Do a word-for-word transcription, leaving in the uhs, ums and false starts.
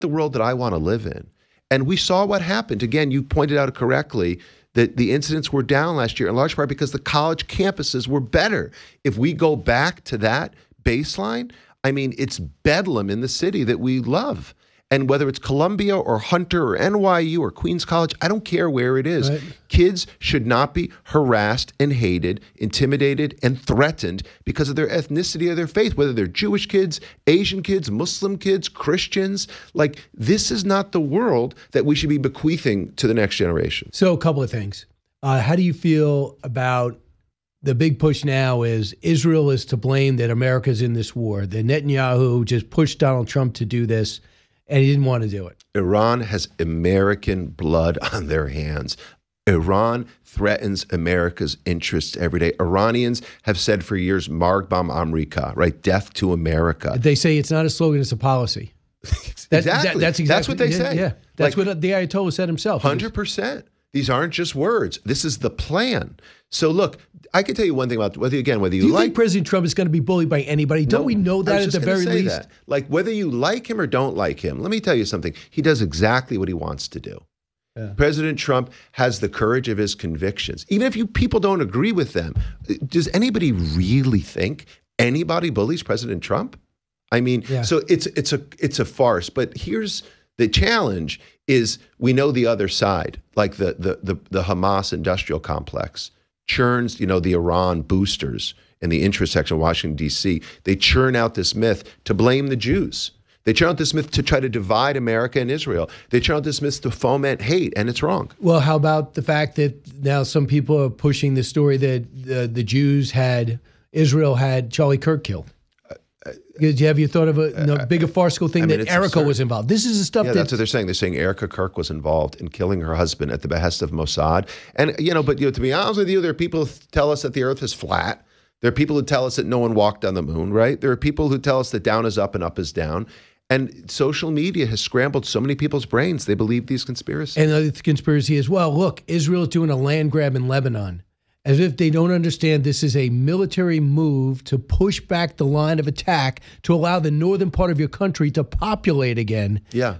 the world that I want to live in. And we saw what happened. Again, you pointed out correctly that the incidents were down last year in large part because the college campuses were better. If we go back to that baseline, I mean, it's bedlam in the city that we love. And whether it's Columbia or Hunter or N Y U or Queens College, I don't care where it is. Right. Kids should not be harassed and hated, intimidated and threatened because of their ethnicity or their faith, whether they're Jewish kids, Asian kids, Muslim kids, Christians. Like, this is not the world that we should be bequeathing to the next generation. So a couple of things. Uh, how do you feel about the big push now is Israel is to blame that America's in this war? That Netanyahu just pushed Donald Trump to do this, and he didn't want to do it. Iran has American blood on their hands. Iran threatens America's interests every day. Iranians have said for years, Marg Bam Amerika, right? Death to America. They say it's not a slogan, it's a policy. That's, that, exactly. That, that's exactly. That's what they yeah, say. Yeah, that's like, what the Ayatollah said himself. one hundred percent. These aren't just words. This is the plan. So look, I can tell you one thing about whether, again, whether you, Do you like... think President Trump is going to be bullied by anybody? Don't no, we know that at the very least? That. Like, whether you like him or don't like him, let me tell you something. He does exactly what he wants to do. Yeah. President Trump has the courage of his convictions. Even if you people don't agree with them, does anybody really think anybody bullies President Trump? I mean, yeah. so it's it's a it's a farce. But here's the challenge: is we know the other side, like the the the, the Hamas industrial complex churns, you know, the Iran boosters in the intersection of Washington, D C. They churn out this myth to blame the Jews. They churn out this myth to try to divide America and Israel. They churn out this myth to foment hate, and it's wrong. Well, how about the fact that now some people are pushing the story that the, the Jews had, Israel had Charlie Kirk killed? Uh, Have you thought of a you know, bigger farcical thing I mean, that Erica absurd. was involved? This is the stuff yeah, that... that's what they're saying. They're saying Erica Kirk was involved in killing her husband at the behest of Mossad. And, you know, but you know, to be honest with you, there are people who tell us that the earth is flat. There are people who tell us that no one walked on the moon, right? There are people who tell us that down is up and up is down. And social media has scrambled so many people's brains. They believe these conspiracies. And the conspiracy as well. Look, Israel is doing a land grab in Lebanon. As if they don't understand this is a military move to push back the line of attack to allow the northern part of your country to populate again. Yeah.